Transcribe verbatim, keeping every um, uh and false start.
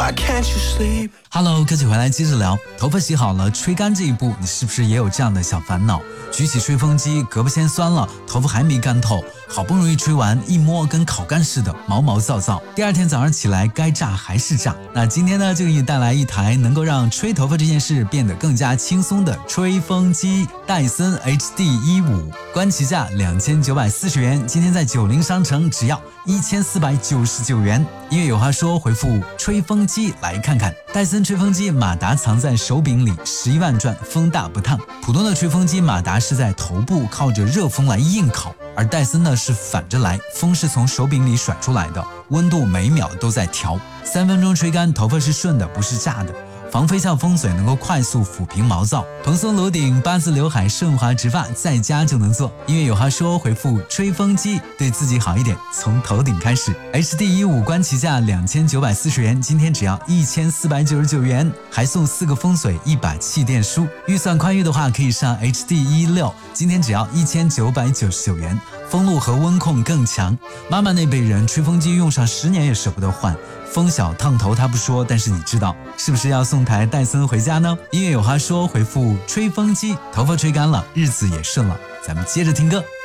Why can't you sleep? Hello， 歌曲回来接着聊。头发洗好了，吹干这一步，你是不是也有这样的小烦恼？举起吹风机，胳膊先酸了，头发还没干透，好不容易吹完，一摸跟烤干似的，毛毛躁躁。第二天早上起来，该炸还是炸。那今天呢，就给你带来一台能够让吹头发这件事变得更加轻松的吹风机——戴森 H D 十五，官旗价两千九百四十元，今天在九零商城只要一千四百九十九元。音乐有话说，回复吹风机来看看。戴森吹风机马达藏在手柄里，十一万转，风大不烫。普通的吹风机马达是在头部靠着热风来硬烤，而戴森呢是反着来，风是从手柄里甩出来的，温度每秒都在调，三分钟吹干，头发是顺的，不是炸的。防飞翘风嘴能够快速抚平毛躁，蓬松颅顶，八字刘海，顺滑直发，在家就能做。音乐有话说，回复吹风机，对自己好一点，从头顶开始。H D 十五官旗价两千九百四十元，今天只要一千四百九十九元，还送四个风水，一把气垫书。预算宽裕的话，可以上 H D 十六，今天只要一千九百九十九元，风路和温控更强。妈妈那辈人吹风机用上十年也舍不得换。风小烫头他不说，但是你知道是不是要送台戴森回家呢？音乐有话说，回复吹风机，头发吹干了，日子也顺了。咱们接着听歌。